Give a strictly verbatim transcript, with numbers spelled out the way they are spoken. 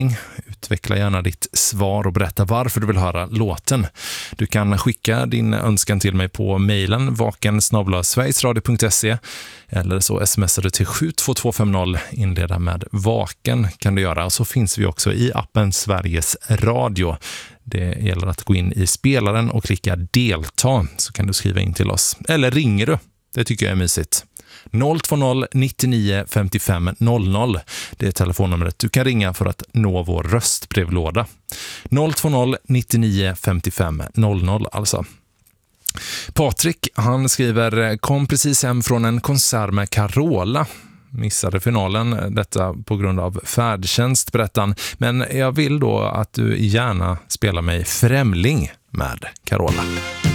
Utveckla gärna ditt svar och berätta varför du vill höra låten. Du kan skicka din önskan till mig på mejlen vaken snabel-a sverigesradio punkt se eller så smsar du till sju två två fem noll, inleda med vaken kan du göra. Och så finns vi också i appen Sveriges Radio. Det gäller att gå in i spelaren och klicka delta, så kan du skriva in till oss. Eller ringer du, det tycker jag är mysigt. noll två noll nittionio femtiofem noll noll. Det är telefonnumret du kan ringa för att nå vår röstbrevlåda. noll två noll nittionio femtiofem noll noll alltså. Patrik, han skriver: kom precis hem från en konsert med Carola. Missade finalen, detta på grund av färdtjänst, berättan. Men jag vill då att du gärna spelar mig Främling med Carola.